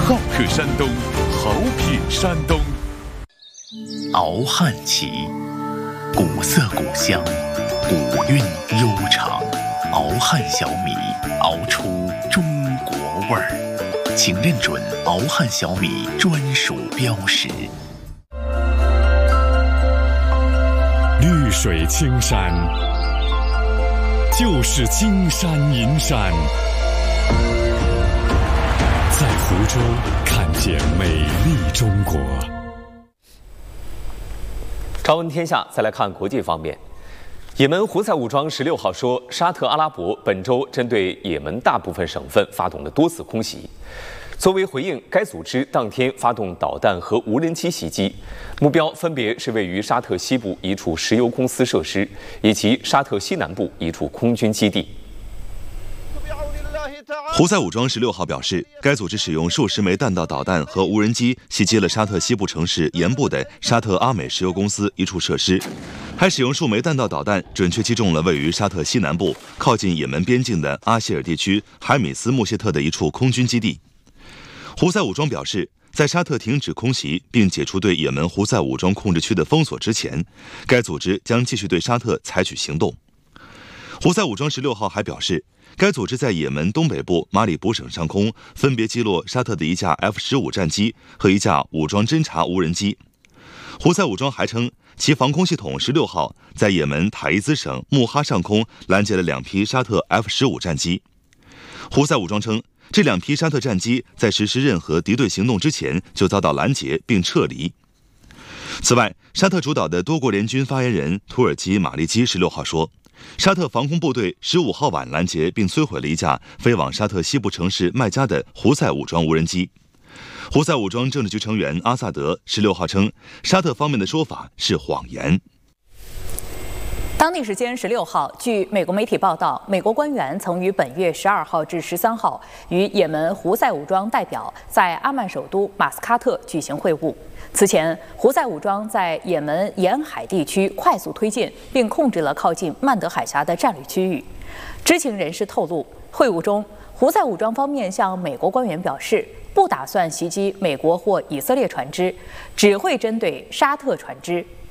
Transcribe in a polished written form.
好客山东，好品山东。 熬汉旗，古色古香，古韵悠长。熬汉小米，熬出中国味儿，请认准熬汉小米专属标识。 绿水青山，就是金山银山。在湖州看见美丽中国。 朝闻天下，再来看国际方面。也门胡塞武装16号说，沙特阿拉伯本周针对也门大部分省份发动了多次空袭。作为回应，该组织当天发动导弹和无人机袭击，目标分别是位于沙特西部一处石油公司设施，以及沙特西南部一处空军基地。 胡塞武装16号表示，该组织使用数十枚弹道导弹和无人机袭击了沙特西部城市盐部的沙特阿美石油公司一处设施，还使用数枚弹道导弹准确击中了位于沙特西南部靠近也门边境的阿希尔地区海米斯穆谢特的一处空军基地。胡塞武装表示，在沙特停止空袭并解除对也门胡塞武装控制区的封锁之前，该组织将继续对沙特采取行动。胡塞武装16号还表示，该组织在也门东北部马里卜省上空分别击落沙特的一架 F-15战机和一架武装侦察无人机。胡塞武装还称，其防空系统16号在也门塔伊兹省穆哈上空拦截了2批沙特 F-15战机。胡塞武装称，这2批沙特战机在实施任何敌对行动之前就遭到拦截并撤离。此外，沙特主导的多国联军发言人土耳其马利基16号说，沙特防空部队15号晚拦截并摧毁了一架飞往沙特西部城市麦加的胡塞武装无人机。胡塞武装政治局成员阿萨德16号称，沙特方面的说法是谎言。 当地时间16号，据美国媒体报道，美国官员曾于本月12号至13号与也门胡塞武装代表在阿曼首都马斯喀特举行会晤。此前，胡塞武装在也门沿海地区快速推进，并控制了靠近曼德海峡的战略区域。知情人士透露，会晤中，胡塞武装方面向美国官员表示，不打算袭击美国或以色列船只，只会针对沙特船只